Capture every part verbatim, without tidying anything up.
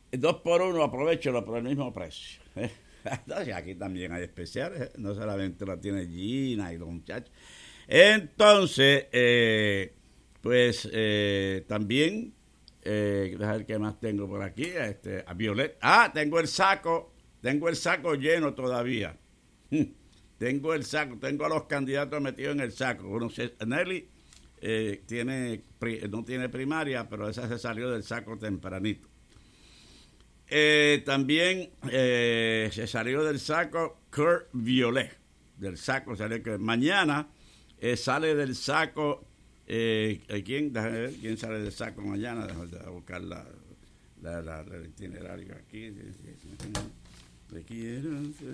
Dos por uno, aprovechalo por el mismo precio. ¿eh? Entonces, aquí también hay especiales, ¿eh? No solamente lo tiene Gina y los muchachos. Entonces, eh, pues eh, también, eh, déjame ver qué más tengo por aquí, este, a Violet. Ah, tengo el saco, tengo el saco lleno todavía. Tengo el saco, tengo a los candidatos metidos en el saco. Uno, Nelly eh, tiene, no tiene primaria, pero esa se salió del saco tempranito. Eh, también eh, se salió del saco Kurt Violet. Del saco salió que mañana eh, sale del saco. Eh, ¿quién, déjame ver, ¿Quién sale del saco mañana? Déjame buscar la, la, la, la, el itinerario aquí. Le quiero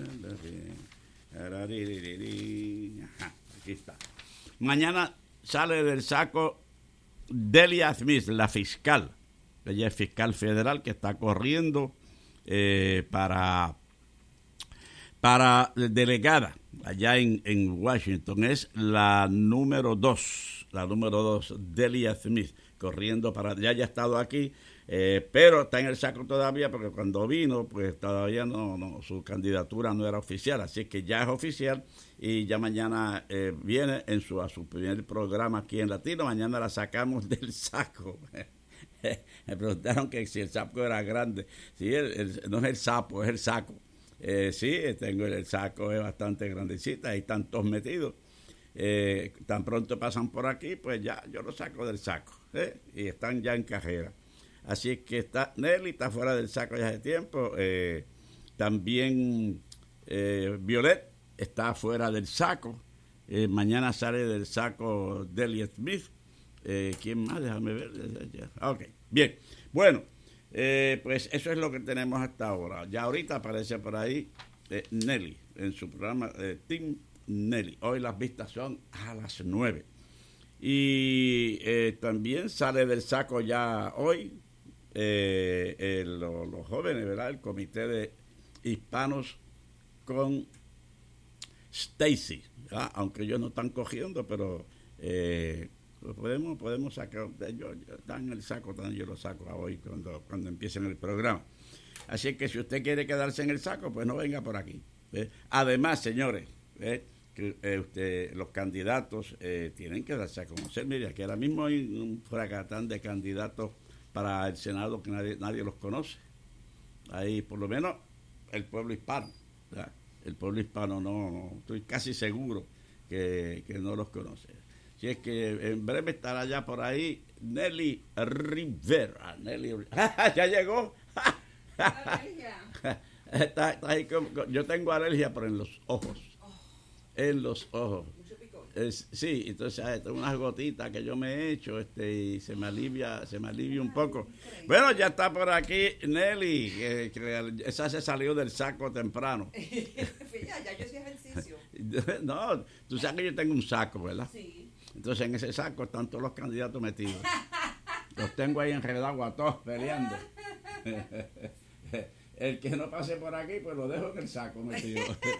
Ajá, aquí está. Mañana sale del saco Delia Smith, la fiscal. Ella es fiscal federal que está corriendo eh, para, para delegada allá en, en Washington. Es la número dos, la número dos, Delia Smith, corriendo para, ya haya estado aquí, eh, pero está en el saco todavía porque cuando vino, pues todavía no, no, su candidatura no era oficial, así que ya es oficial y ya mañana eh, viene en su, a su primer programa aquí en Latino, mañana la sacamos del saco. Me preguntaron que si el saco era grande. Sí, el, el, no es el sapo, es el saco. Eh, sí, tengo el, el saco, es bastante grandecita, hay tantos metidos. Eh, tan pronto pasan por aquí, pues ya yo lo saco del saco. ¿eh? Y están ya en carrera. Así es que está Nelly, está fuera del saco ya hace tiempo. Eh, también eh, Violet está fuera del saco. Eh, mañana sale del saco Delia Smith. Eh, ¿Quién más? Déjame ver. Ok, bien. Bueno, eh, pues eso es lo que tenemos hasta ahora. Ya ahorita aparece por ahí eh, Nelly en su programa eh, Team Nelly. Hoy las vistas son a las nueve. Y eh, también sale del saco ya hoy eh, eh, lo, los jóvenes, ¿verdad? El comité de hispanos con Stacy. ¿verdad? Aunque ellos no están cogiendo, pero... Eh, podemos podemos sacar yo, yo dan el saco también, yo lo saco a hoy cuando cuando empiecen el programa, así que si usted quiere quedarse en el saco pues no venga por aquí. ¿eh? Además, señores, ¿eh? que eh, usted, los candidatos eh, tienen que darse a conocer. Mire, que ahora mismo hay un fracatán de candidatos para el Senado que nadie nadie los conoce. Ahí por lo menos el pueblo hispano, ¿verdad? El pueblo hispano no, no estoy casi seguro que, que no los conoce. Si es que en breve estará ya por ahí Nelly Rivera. Nelly Rivera. Ya llegó. está, está ahí como, yo tengo alergia, pero en los ojos. En los ojos. Es, sí, entonces hay unas gotitas que yo me he hecho este, y se me alivia, se me alivia un poco. Bueno, ya está por aquí Nelly, que, que esa se salió del saco temprano. Fíjate, ya yo hice ejercicio. No, tú sabes que yo tengo un saco, ¿verdad? Sí. Entonces en ese saco están todos los candidatos metidos. Los tengo ahí enredados a todos peleando. El que no pase por aquí, pues lo dejo en el saco metido.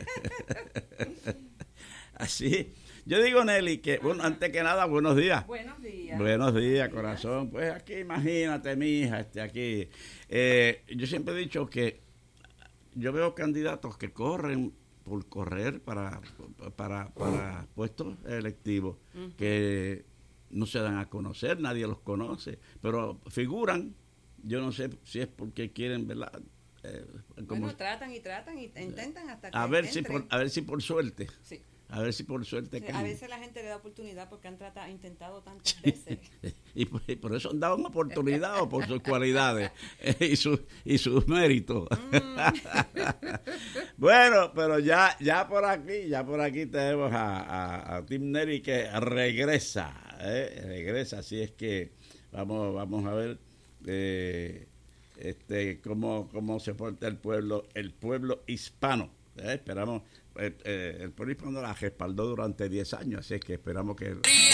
Así. Yo digo, Nelly, que bueno, antes que nada, buenos días. Buenos días. Buenos días, corazón. Pues aquí, imagínate, mi hija, este, aquí. Eh, yo siempre he dicho que yo veo candidatos que corren por correr para para para puestos electivos uh-huh. que no se dan a conocer, nadie los conoce, pero figuran. Yo no sé si es porque quieren, ¿verdad? Eh, como, bueno, tratan y tratan y intentan hasta que a ver entren. si por, a ver si por suerte. Sí. A ver si por suerte. Sí, a veces la gente le da oportunidad porque han tratado, intentado tantas veces. y, por, y por eso han dado una oportunidad o por sus cualidades eh, y, su, y sus méritos. Mm. Bueno, pero ya ya por aquí, ya por aquí tenemos a, a, a Tim Nelly que regresa, eh, regresa, así es que vamos vamos a ver eh, este cómo cómo se porta el pueblo, el pueblo hispano. Eh, esperamos. Eh, eh, el pueblo hispano la respaldó durante diez años, así es que esperamos que